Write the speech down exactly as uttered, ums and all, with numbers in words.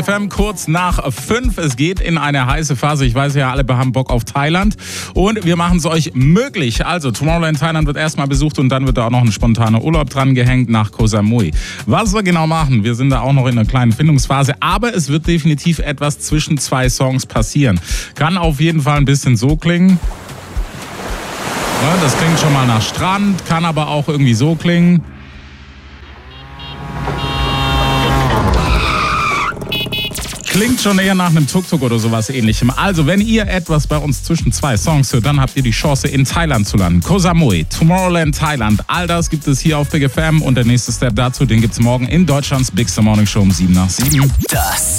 F M kurz nach fünf. Es geht in eine heiße Phase. Ich weiß ja, alle haben Bock auf Thailand. Und wir machen es euch möglich. Also, Tomorrowland Thailand wird erstmal besucht und dann wird da auch noch ein spontaner Urlaub dran gehängt nach Koh Samui. Was wir genau machen, wir sind da auch noch in einer kleinen Findungsphase. Aber es wird definitiv etwas zwischen zwei Songs passieren. Kann auf jeden Fall ein bisschen so klingen. Ja, das klingt schon mal nach Strand, kann aber auch irgendwie so klingen. Klingt schon eher nach einem Tuk-Tuk oder sowas ähnlichem. Also, wenn ihr etwas bei uns zwischen zwei Songs hört, dann habt ihr die Chance, in Thailand zu landen. Koh Samui, Tomorrowland Thailand, all das gibt es hier auf Big F M. Und der nächste Step dazu, den gibt's morgen in Deutschlands Big Morning Show um sieben nach sieben. Das